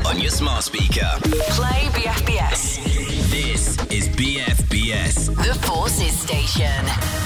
on your smart speaker. Play BFBS. This is BFBS. The Forces Station.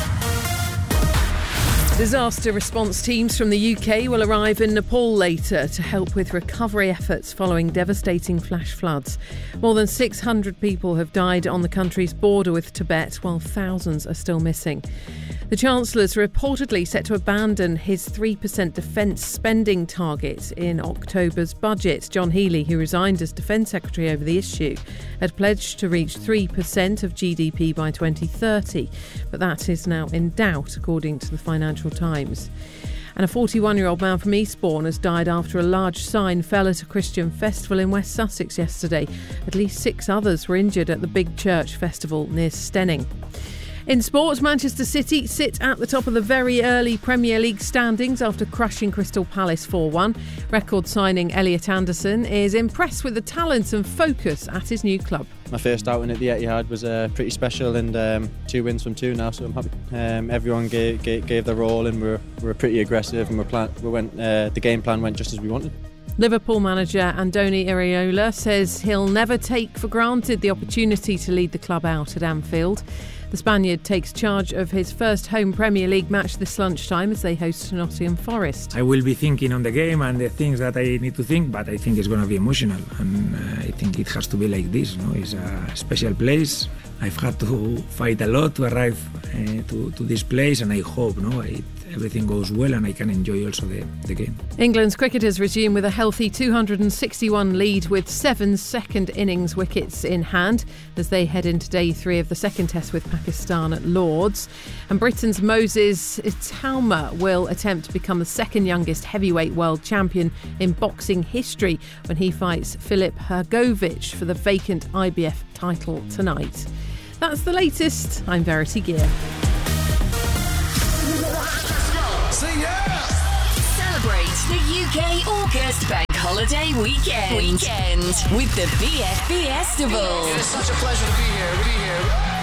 Disaster response teams from the UK will arrive in Nepal later to help with recovery efforts following devastating flash floods. More than 600 people have died on the country's border with Tibet, while thousands are still missing. The Chancellor's reportedly set to abandon his 3% defence spending target in October's budget. John Healey, who resigned as Defence Secretary over the issue, had pledged to reach 3% of GDP by 2030. But that is now in doubt, according to the Financial Times. And a 41-year-old man from Eastbourne has died after a large sign fell at a Christian festival in West Sussex yesterday. At least 6 others were injured at the Big Church Festival near Stenning. In sports, Manchester City sit at the top of the very early Premier League standings after crushing Crystal Palace 4-1. Record signing Elliot Anderson is impressed with the talent and focus at his new club. My first outing at the Etihad was pretty special, and 2 wins from 2 now, so I'm happy. Everyone gave their all, and we were pretty aggressive, and the game plan went just as we wanted. Liverpool manager Andoni Iraola says he'll never take for granted the opportunity to lead the club out at Anfield. The Spaniard takes charge of his first home Premier League match this lunchtime as they host Nottingham Forest. I will be thinking on the game and the things that I need to think, but I think it's going to be emotional, and I think it has to be like this. It's a special place. I've had to fight a lot to arrive to this place, and I hope everything goes well and I can enjoy also the game. England's cricketers resume with a healthy 261 lead with 7 second innings wickets in hand as they head into day 3 of the second test with Pakistan at Lords. And Britain's Moses Itauma will attempt to become the second youngest heavyweight world champion in boxing history when he fights Filip Hrgovic for the vacant IBF title tonight. That's the latest. I'm Verity Gear. Celebrate the UK August Bank Holiday weekend with the BFBS Festival. It's such a pleasure to be here.